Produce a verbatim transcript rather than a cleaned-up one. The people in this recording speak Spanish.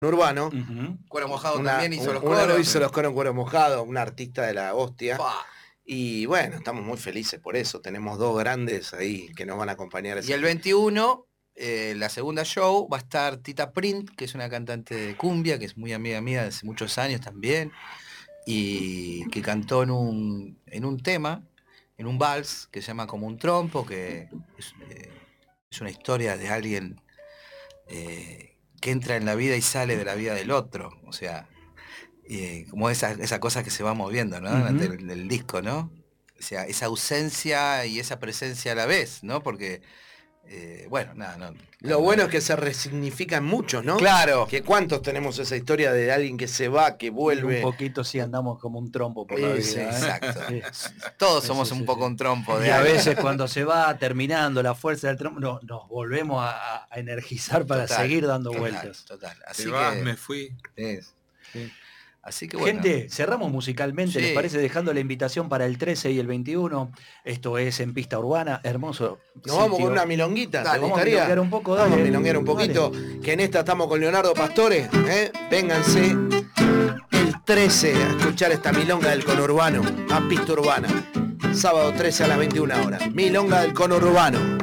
Urbano. Uh-huh. Cuero Mojado Una, también hizo un, los uno coros. hizo los coros en Cuero Mojado, un artista de la hostia. Pa. Y bueno, estamos muy felices por eso. Tenemos dos grandes ahí que nos van a acompañar. Y el veintiuno, eh, la segunda show, va a estar Tita Print, que es una cantante de cumbia, que es muy amiga mía desde muchos años también, y que cantó en un, en un tema, en un vals, que se llama Como un trompo, que es, eh, es una historia de alguien eh, que entra en la vida y sale de la vida del otro. O sea, eh, como esa, esa cosa que se va moviendo, ¿no? Uh-huh. Del, del disco, ¿no? O sea, esa ausencia y esa presencia a la vez, ¿no? Porque, eh, bueno, nada, no. Lo no, bueno no. es que se resignifican mucho, ¿no? Claro. Que cuántos tenemos esa historia de alguien que se va, que vuelve. Y un poquito sí andamos como un trompo por la Sí, vida. sí, ¿eh? Exacto. Sí. Todos Sí, somos sí, un sí, poco sí. un trompo de Y a algo. veces cuando se va terminando la fuerza del trompo, no, nos volvemos a, a energizar para Total, seguir dando total, vueltas. Total. Así Te que, vas, me fui. es. Sí. Así que bueno. Gente, cerramos musicalmente, Sí. ¿les parece? Dejando la invitación para el trece y el veintiuno. Esto es en Pista Urbana, hermoso. Nos sitio. vamos con una milonguita, Dale, ¿te vamos a gustaría? milonguear un poco, Vamos a dale. milonguear un poquito, Dale. que en esta estamos con Leonardo Pastore, ¿eh? Vénganse el trece a escuchar esta milonga del conurbano, a Pista Urbana. Sábado trece a las veintiuna horas. Milonga del conurbano.